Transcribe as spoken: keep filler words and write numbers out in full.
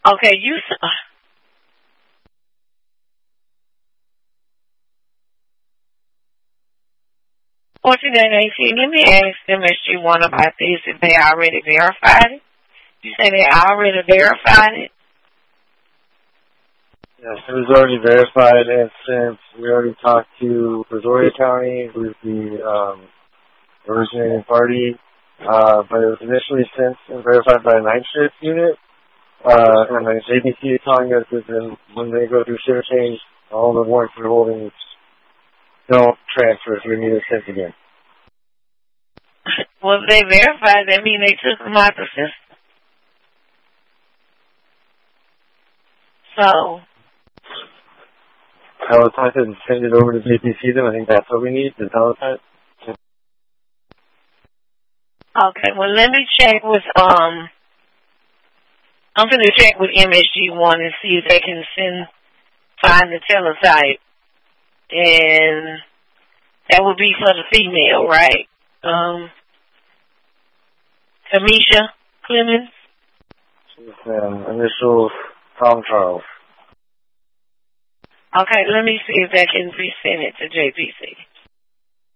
Okay, you. s- What's your name, A C? Let me ask them if she one about this, if they already verified it. You say they already verified it? Yes, it was already verified, and since we already talked to Brazoria County, who's the um, originating party, uh, but it was initially sent and verified by a night shift unit, uh, and the J B C is telling us that then when they go through shift change, all the warrants they're holding don't transfer, so we need it sent again. Well, if they verified, that means they took them out the system. So, Teletype it and send it over to J P C, then I think that's what we need, the teletype. okay, well, let me check with, um, I'm going to check with M S G one and see if they can send, find the teletype. And that would be for the female, right? Um, Kamisha Clemens? Um, initial Tom Charles. Okay, let me see if they can resend it to J P C.